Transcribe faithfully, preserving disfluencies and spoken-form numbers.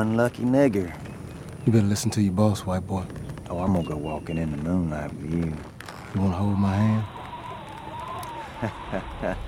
one lucky nigger. You better listen to your boss, white boy. Oh, I'm gonna go walking in the moonlight with you. You wanna hold my hand?